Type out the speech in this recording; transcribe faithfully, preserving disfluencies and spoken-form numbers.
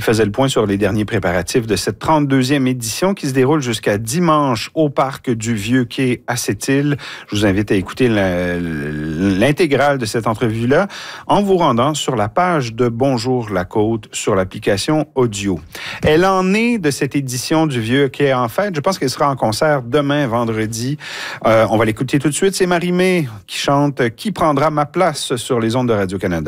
faisait le point sur les derniers préparatifs de cette trente-deuxième édition qui se déroule jusqu'à dimanche au parc du Vieux-Quai à Sept-Îles. Je vous invite à écouter l'intégrale de cette entrevue-là en vous rendant sur la page de Bonjour la Côte sur l'application audio. Elle en est de cette édition du Vieux-Quai en fête. Je pense qu'elle sera en concert demain, vendredi. Euh, on va l'écouter tout de suite. C'est Marie-Mé qui chante « Qui prendra ma place » sur les ondes de Radio-Canada.